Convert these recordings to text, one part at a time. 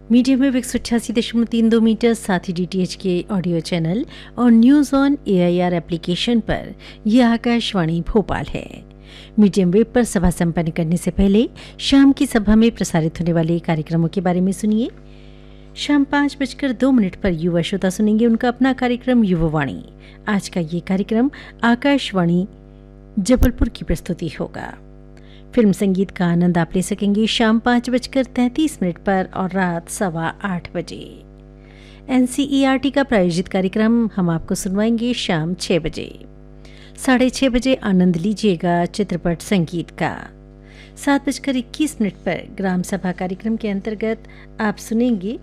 Medium wave 188.32 metre, साथ ही DTH के audio channel और न्यूज़ ऑन AIR एप्लीकेशन पर यह आकाशवाणी भोपाल है। मीडियम वेव पर सभा संपन्न करने से पहले शाम की सभा में प्रसारित होने वाले कार्यक्रमों के बारे में सुनिए। शाम 5:02 पर युवा श्रोता सुनेंगे उनका अपना कार्यक्रम युवावाणी। आज का ये कार्यक्रम आकाशवाणी जबलपुर की प्रस्तुति होगा। फिल्म संगीत का आनंद आप ले सकेंगे शाम 5:33 पर और रात 8:15 बजे। NCERT का प्रायोजित कार्यक्रम हम आपको सुनवाएंगे शाम 6 बजे। 6:30 बजे आनंद लीजिएगा चित्रपट संगीत का। 7:21 पर ग्राम सभा कार्यक्रम के अंतर्गत आप सुनेंगे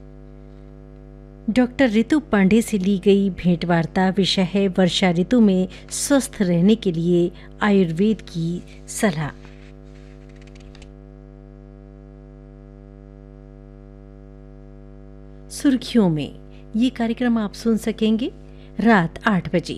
डॉक्टर ऋतु पांडे से ली गई भेंट वार्ता। विषय है वर्षा ऋतु में स्वस्थ रहने के लिए आयुर्वेद की सलाह। सुर्खियों में ये कार्यक्रम आप सुन सकेंगे रात 8 बजे।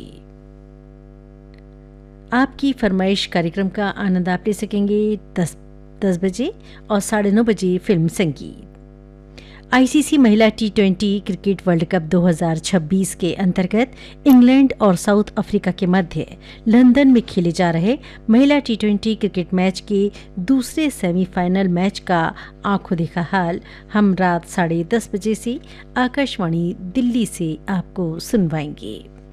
आपकी फरमाइश कार्यक्रम का आनंद आप ले सकेंगे 10 बजे और 9:30 बजे फिल्म संगीत। ICC महिला T20 क्रिकेट वर्ल्ड कप 2026 के अंतर्गत इंग्लैंड और साउथ अफ्रीका के मध्य लंदन में खेले जा रहे महिला T20 क्रिकेट मैच के दूसरे सेमीफाइनल मैच का आंखों देखा हाल हम रात 10:30 बजे से आकाशवाणी दिल्ली से आपको सुनवाएंगे।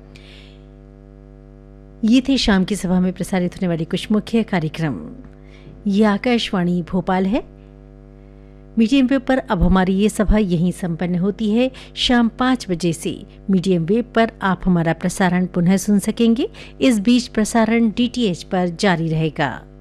ये थे शाम की सभा में प्रसारित होने वाले कुछ मुख्य कार्यक्रम। ये आकाशवाणी भोपाल है। मीडियम वेव पर अब हमारी ये सभा यहीं संपन्न होती है। शाम 5 बजे से मीडियम वेव पर आप हमारा प्रसारण पुनः सुन सकेंगे। इस बीच प्रसारण DTH पर जारी रहेगा।